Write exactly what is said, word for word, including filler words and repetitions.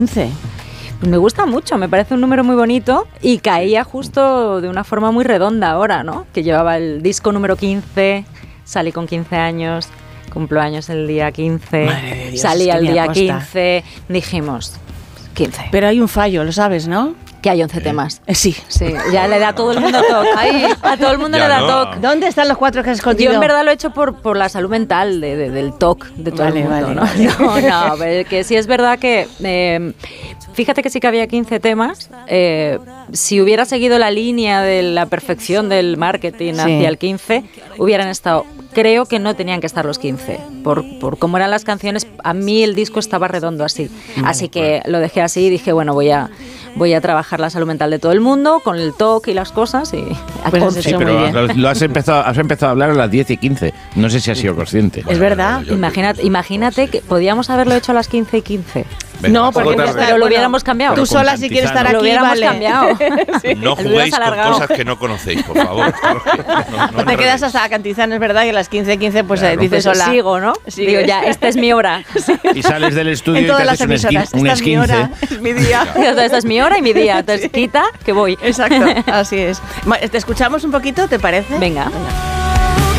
quince. Pues me gusta mucho, me parece un número muy bonito y caía justo de una forma muy redonda ahora, ¿no? Que llevaba el disco número quince, salí con quince años, cumplo años el día quince, Dios, salí es que al me día aposta. quince, dijimos quince. Pero hay un fallo, lo sabes, ¿no? Que hay once temas. Eh, sí. Sí, ya le da a todo el mundo toque. Ay, a todo el mundo Ya le da no. toque. ¿Dónde están los cuatro que has escondido? Yo en verdad lo he hecho por, por la salud mental de, de, del T O C de todo Vale, el mundo, vale, ¿no? vale. No, no, pero que sí es verdad que... Eh, fíjate que sí que había quince temas. Eh, si hubiera seguido la línea de la perfección del marketing Sí. hacia el quince, hubieran estado... Creo que no tenían que estar los quince. Por, por cómo eran las canciones, a mí el disco estaba redondo así. Así que lo dejé así y dije, bueno, voy a... Voy a trabajar la salud mental de todo el mundo con el toque y las cosas y a Pues has once. hecho Sí, muy pero bien. lo, lo has, empezado, has empezado a hablar a las diez y quince. No sé si has sido consciente. Es verdad. yo- Imagínate, imagínate que podíamos haberlo hecho a las quince y quince. Venga, No, un poco porque tarde. está- Pero lo bueno, hubiéramos cambiado. Tú Pero sola con si quieres estar Cantizano. Lo aquí, hubiéramos vale. cambiado. No Lo juguéis hubieras con alargado. cosas que no conocéis, por favor. No, no, Te quedas hasta Cantizano, es verdad, y a las quince quince pues Claro, eh, dices Pues hola. sigo, ¿no? Sigues. Digo, ya, esta es mi hora. Y sales del estudio En y te todas las haces un, emisoras. esquin, un Esta es mi esquince. hora, es mi día. Esta es mi hora y mi día. Entonces, quita, que voy. Exacto, así es. Ma- ¿Te escuchamos un poquito, te parece? Venga. Venga.